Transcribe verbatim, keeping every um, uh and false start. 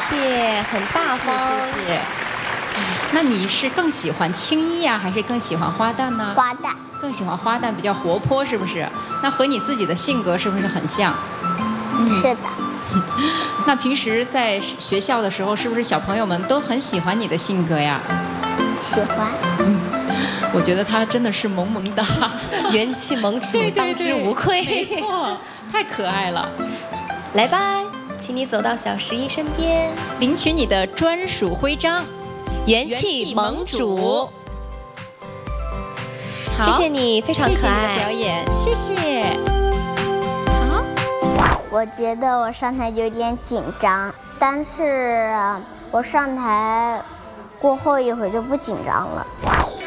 谢，很大方。 谢谢。那你是更喜欢青衣呀，还是更喜欢花旦呢？ 花旦。 更喜欢花旦，比较活泼，是不是？那和你自己的性格是不是很像？ 嗯、是的。 那平时在学校的时候，是不是小朋友们都很喜欢你的性格呀？ 喜欢。 嗯，我觉得他真的是萌萌哒， 元气萌主， 对对对， 当之无愧。 没错，太可爱了。 来吧，请你走到小十一身边， 领取你的专属徽章。 元气盟主。 好， 谢谢你，非常可爱。 谢谢你的表演，谢谢。好， 我觉得我上台有点紧张，但是我上台过后一会儿就不紧张了。